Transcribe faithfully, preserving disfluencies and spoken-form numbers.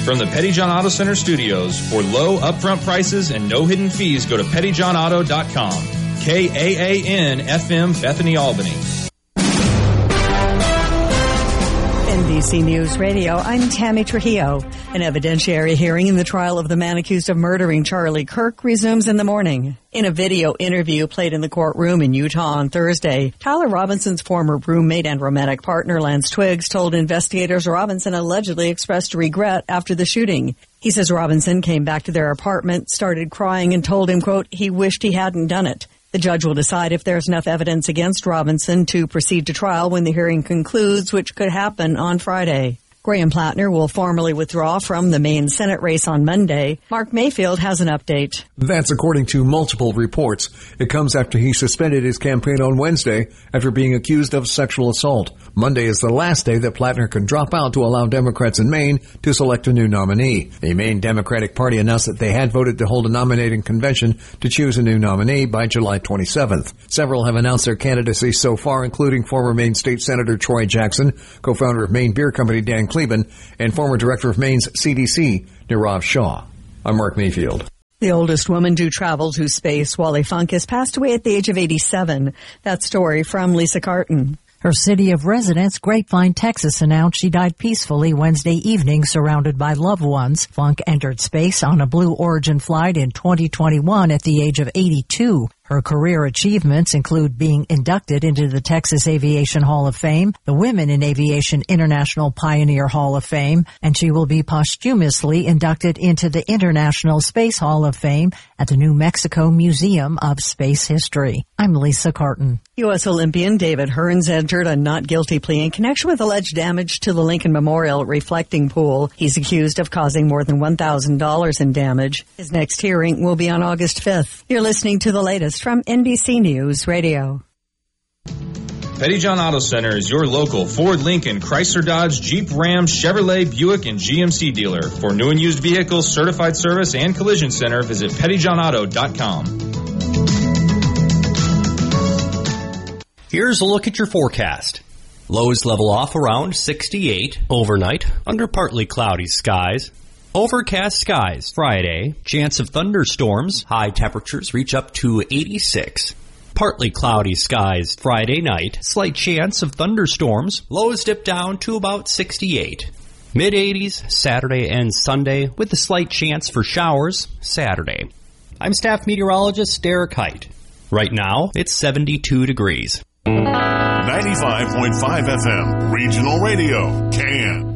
From the Petty John Auto Center studios, for low upfront prices and no hidden fees, go to petty john auto dot com. K A A N F M, Bethany, Albany. N B C News Radio, I'm Tammy Trujillo. An evidentiary hearing in the trial of the man accused of murdering Charlie Kirk resumes in the morning. In a video interview played in the courtroom in Utah on Thursday, Tyler Robinson's former roommate and romantic partner, Lance Twiggs, told investigators Robinson allegedly expressed regret after the shooting. He says Robinson came back to their apartment, started crying, and told him, quote, he wished he hadn't done it. The judge will decide if there's enough evidence against Robinson to proceed to trial when the hearing concludes, which could happen on Friday. Graham Plattner will formally withdraw from the Maine Senate race on Monday. Mark Mayfield has an update. That's according to multiple reports. It comes after he suspended his campaign on Wednesday after being accused of sexual assault. Monday is the last day that Plattner can drop out to allow Democrats in Maine to select a new nominee. The Maine Democratic Party announced that they had voted to hold a nominating convention to choose a new nominee by July twenty-seventh. Several have announced their candidacy so far, including former Maine State Senator Troy Jackson, co-founder of Maine Beer Company Dan Kleben, and former director of Maine's C D C, Nirav Shah. I'm Mark Mayfield. The oldest woman to travel to space, Wally Funk, has passed away at the age of eighty-seven. That story from Lisa Carton. Her city of residence, Grapevine, Texas, announced she died peacefully Wednesday evening surrounded by loved ones. Funk entered space on a Blue Origin flight in twenty twenty-one at the age of eighty-two. Her career achievements include being inducted into the Texas Aviation Hall of Fame, the Women in Aviation International Pioneer Hall of Fame, and she will be posthumously inducted into the International Space Hall of Fame at the New Mexico Museum of Space History. I'm Lisa Carton. U S Olympian David Hearns entered a not guilty plea in connection with alleged damage to the Lincoln Memorial reflecting pool. He's accused of causing more than one thousand dollars in damage. His next hearing will be on August fifth. You're listening to the latest from N B C News Radio. Petty John Auto Center is your local Ford, Lincoln, Chrysler, Dodge, Jeep, Ram, Chevrolet, Buick, and G M C dealer. For new and used vehicles, certified service, and collision center, visit petty john auto dot com. Here's a look at your forecast. Lows level off around sixty-eight overnight under partly cloudy skies. Overcast skies Friday. Chance of thunderstorms. High temperatures reach up to eighty-six. Partly cloudy skies Friday night. Slight chance of thunderstorms. Lows dip down to about sixty-eight. Mid-eighties Saturday and Sunday with a slight chance for showers Saturday. I'm staff meteorologist Derek Height. Right now, it's seventy-two degrees. ninety-five point five F M, Regional Radio, Can.